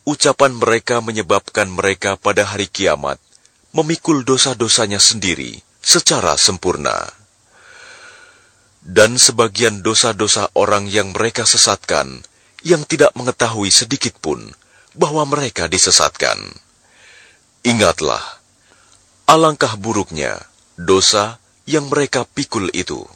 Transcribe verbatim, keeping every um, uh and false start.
ucapan mereka menyebabkan mereka pada hari kiamat memikul dosa-dosanya sendiri secara sempurna. Dan sebagian dosa-dosa orang yang mereka sesatkan, yang tidak mengetahui sedikit pun bahwa mereka disesatkan. Ingatlah, alangkah buruknya dosa yang mereka pikul itu.